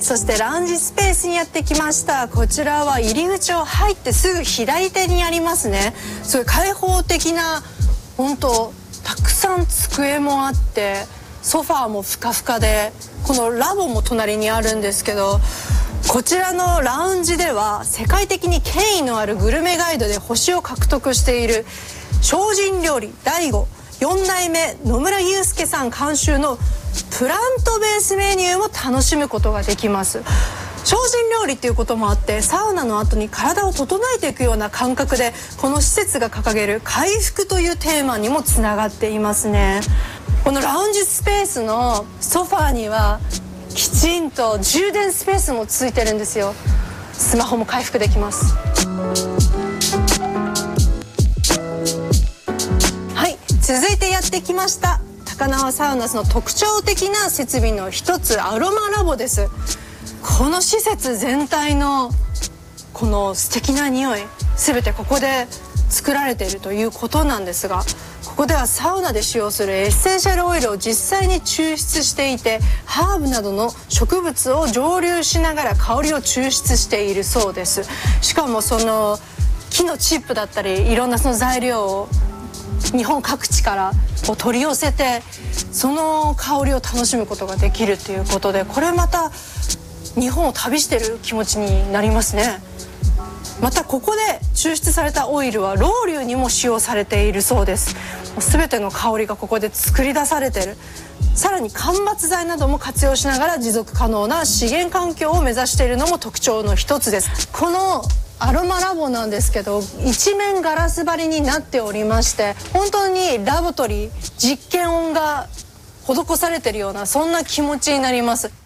そしてラウンジスペースにやってきました。こちらは入り口を入ってすぐ左手にありますね。そういう開放的な、本当たくさん机もあって、ソファーもふかふかで、このラボも隣にあるんですけど、こちらのラウンジでは世界的に権威のあるグルメガイドで星を獲得している精進料理第4代目野村祐介さん監修のプラントベースメニューも楽しむことができます。精進料理っていうこともあって、サウナの後に体を整えていくような感覚で、この施設が掲げる回復というテーマにもつながっていますね。このラウンジスペースのソファーにはきちんと充電スペースもついてるんですよ。スマホも回復できます。はい、続いてやってきました高輪サウナスの特徴的な設備の一つ、アロマラボです。この施設全体のこの素敵な匂い、全てここで作られているということなんですが、ここではサウナで使用するエッセンシャルオイルを実際に抽出していて、ハーブなどの植物を蒸留しながら香りを抽出しているそうです。しかもその木のチップだったり、いろんなその材料を日本各地からこう取り寄せて、その香りを楽しむことができるということで、これまた日本を旅している気持ちになりますね。またここで抽出されたオイルはロウリュにも使用されているそうです。全ての香りがここで作り出されている。さらに間伐材なども活用しながら持続可能な資源環境を目指しているのも特徴の一つです。このアロマラボなんですけど、一面ガラス張りになっておりまして、本当にラボトリー、実験音が施されているような、そんな気持ちになります。